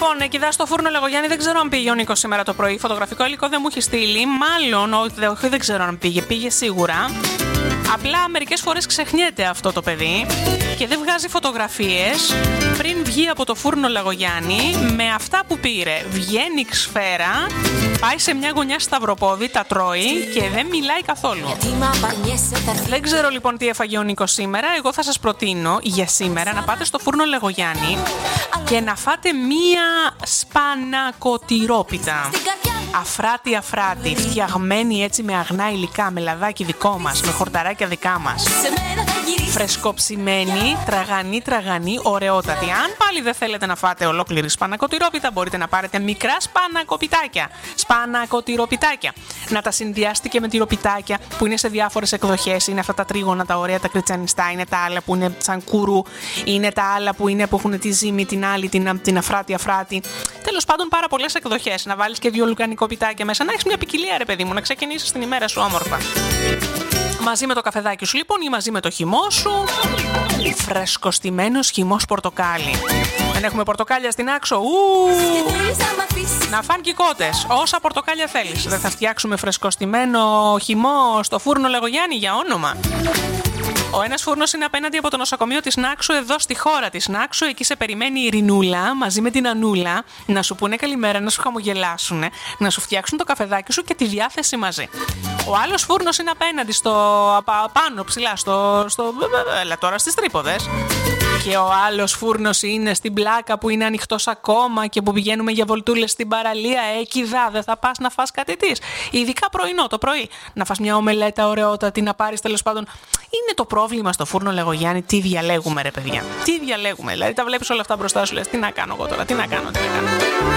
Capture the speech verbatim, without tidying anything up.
Λοιπόν, εκεί δά στο φούρνο Λεγογιάννη, δεν ξέρω αν πήγε ο Νίκος σήμερα το πρωί. Φωτογραφικό υλικό δεν μου έχει στείλει. Μάλλον, όχι, δεν ξέρω αν πήγε. Πήγε σίγουρα. Απλά μερικές φορές ξεχνιέται αυτό το παιδί και δεν βγάζει φωτογραφίες πριν βγει από το φούρνο Λαγογιάννη με αυτά που πήρε. Βγαίνει ξφαίρα, πάει σε μια γωνιά σταυροπόδι, τα τρώει και δεν μιλάει καθόλου. Δεν ξέρω λοιπόν τι έφαγε ο Νίκος σήμερα. Εγώ θα σας προτείνω για σήμερα να πάτε στο φούρνο Λαγογιάννη και να φάτε μία σπανακοτηρόπιτα. Αφράτη αφράτη, φτιαγμένη έτσι με αγνά υλικά, με λαδάκι δικό μας, με χορταράκια δικά μας. Φρεσκοψημένη, τραγανή, τραγανή, ωραιότατη. Αν πάλι δεν θέλετε να φάτε ολόκληρη σπανακοτηρόπιτα, μπορείτε να πάρετε μικρά σπανακοπιτάκια. Σπανακοτηροπιτάκια. Να τα συνδυάσετε και με τυροπιτάκια που είναι σε διάφορες εκδοχές. Είναι αυτά τα τρίγωνα, τα ωραία, τα κριτσανιστά. Είναι τα άλλα που είναι σαν κουρού. Είναι τα άλλα που είναι που έχουν τη ζύμη, την άλλη, την, την αφράτη, αφράτη. Τέλος πάντων, πάρα πολλές εκδοχές. Να βάλεις και δύο λουκανικοπιτάκια μέσα. Να έχεις μια ποικιλία, ρε παιδί μου, να ξεκινήσεις την ημέρα σου όμορφα. Μαζί με το καφεδάκι σου λοιπόν ή μαζί με το χυμό σου. Φρεσκοστημένος χυμός πορτοκάλι. Δεν έχουμε πορτοκάλια στην Άξο. Ου! Να φάνε και οι κότες. Όσα πορτοκάλια θέλεις. Δεν θα φτιάξουμε φρεσκοστημένο χυμό στο φούρνο Λεγογιάννη για όνομα. Ο ένας φούρνος είναι απέναντι από το νοσοκομείο της Νάξου, εδώ στη χώρα της Νάξου. Εκεί σε περιμένει η Ειρηνούλα μαζί με την Ανούλα να σου πούνε καλημέρα, να σου χαμογελάσουν, να σου φτιάξουν το καφεδάκι σου και τη διάθεση μαζί. Ο άλλος φούρνος είναι απέναντι, στο πάνω ψηλά, στο, στο, έλα τώρα στις τρίποδες. Και ο άλλος φούρνος είναι στην πλάκα που είναι ανοιχτός ακόμα και που πηγαίνουμε για βολτούλες στην παραλία. Εκεί δά, δεν θα πας να φας κάτι της. Ειδικά πρωινό το πρωί. Να φας μια ομελέτα ωραιότατη, να πάρεις τέλος πάντων. Είναι το πρόβλημα στο φούρνο Λεγογιάννη. Τι διαλέγουμε, ρε παιδιά. Τι διαλέγουμε. Δηλαδή τα βλέπεις όλα αυτά μπροστά σου, λες τι να κάνω εγώ τώρα, τι να κάνω. Τι.